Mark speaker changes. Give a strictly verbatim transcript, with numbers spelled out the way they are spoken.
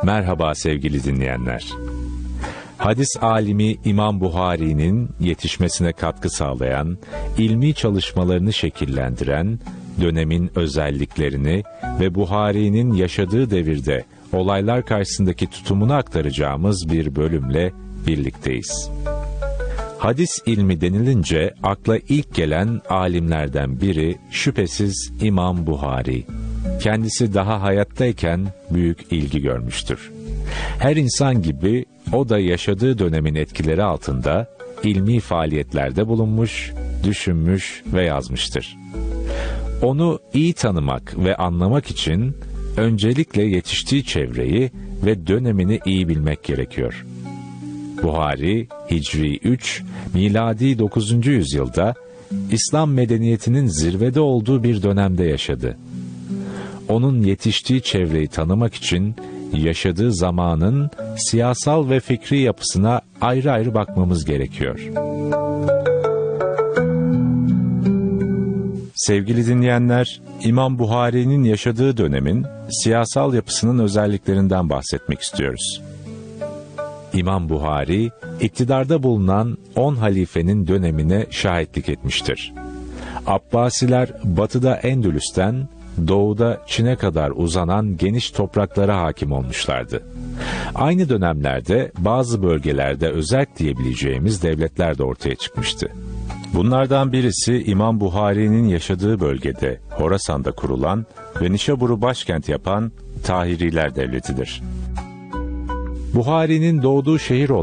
Speaker 1: Merhaba sevgili dinleyenler. Hadis alimi İmam Buhari'nin yetişmesine katkı sağlayan, ilmi çalışmalarını şekillendiren, dönemin özelliklerini ve Buhari'nin yaşadığı devirde olaylar karşısındaki tutumunu aktaracağımız bir bölümle birlikteyiz. Hadis ilmi denilince akla ilk gelen alimlerden biri şüphesiz İmam Buhari. Kendisi daha hayattayken büyük ilgi görmüştür. Her insan gibi o da yaşadığı dönemin etkileri altında ilmi faaliyetlerde bulunmuş, düşünmüş ve yazmıştır. Onu iyi tanımak ve anlamak için öncelikle yetiştiği çevreyi ve dönemini iyi bilmek gerekiyor. Buhari, Hicri üç, miladi dokuzuncu yüzyılda İslam medeniyetinin zirvede olduğu bir dönemde yaşadı. Onun yetiştiği çevreyi tanımak için yaşadığı zamanın siyasal ve fikri yapısına ayrı ayrı bakmamız gerekiyor. Sevgili dinleyenler, İmam Buhari'nin yaşadığı dönemin siyasal yapısının özelliklerinden bahsetmek istiyoruz. İmam Buhari, iktidarda bulunan on halifenin dönemine şahitlik etmiştir. Abbasiler batıda Endülüs'ten, doğuda Çin'e kadar uzanan geniş topraklara hakim olmuşlardı. Aynı dönemlerde bazı bölgelerde özerk diyebileceğimiz devletler de ortaya çıkmıştı. Bunlardan birisi İmam Buhari'nin yaşadığı bölgede Horasan'da kurulan ve Nişabur'u başkent yapan Tahiriler Devleti'dir. Buhari'nin doğduğu şehir olan